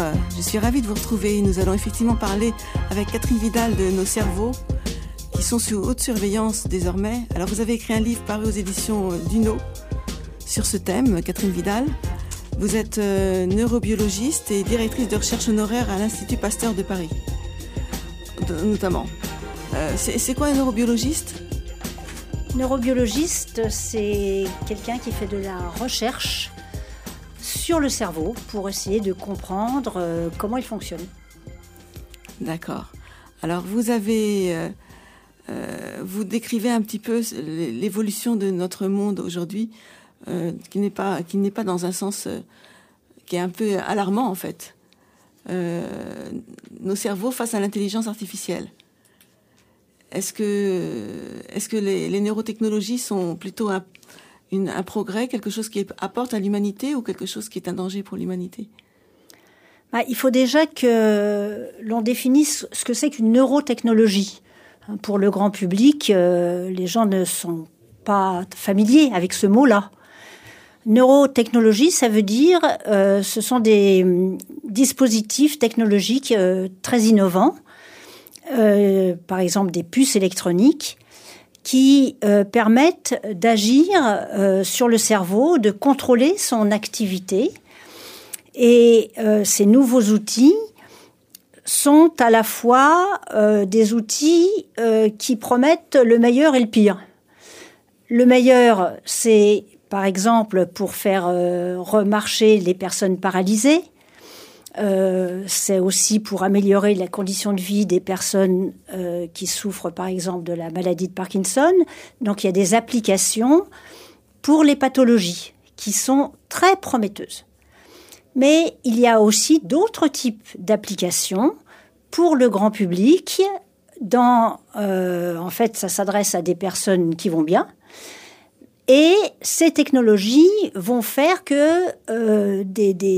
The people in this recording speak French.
je suis ravie de vous retrouver. Nous allons effectivement parler avec Catherine Vidal de nos cerveaux qui sont sous haute surveillance désormais. Alors vous avez écrit un livre paru aux éditions Duno sur ce thème, Catherine Vidal. Vous êtes neurobiologiste et directrice de recherche honoraire à l'Institut Pasteur de Paris, notamment. C'est quoi un neurobiologiste ? Neurobiologiste, c'est quelqu'un qui fait de la recherche sur le cerveau pour essayer de comprendre comment il fonctionne. D'accord. Alors vous décrivez un petit peu l'évolution de notre monde aujourd'hui, qui n'est pas dans un sens qui est un peu alarmant en fait. Nos cerveaux face à l'intelligence artificielle. Est-ce que les neurotechnologies sont plutôt un progrès, quelque chose qui apporte à l'humanité ou quelque chose qui est un danger pour l'humanité ? Il faut déjà que l'on définisse ce que c'est qu'une neurotechnologie. Pour le grand public, les gens ne sont pas familiers avec ce mot-là. Neurotechnologie, ça veut dire ce sont des dispositifs technologiques très innovants, par exemple des puces électroniques, qui permettent d'agir sur le cerveau, de contrôler son activité. Et ces nouveaux outils sont à la fois des outils qui promettent le meilleur et le pire. Le meilleur, c'est par exemple pour faire remarcher les personnes paralysées. C'est aussi pour améliorer la condition de vie des personnes qui souffrent par exemple de la maladie de Parkinson. Donc il y a des applications pour les pathologies qui sont très prometteuses. Mais il y a aussi d'autres types d'applications pour le grand public. En fait, ça s'adresse à des personnes qui vont bien. Et ces technologies vont faire que des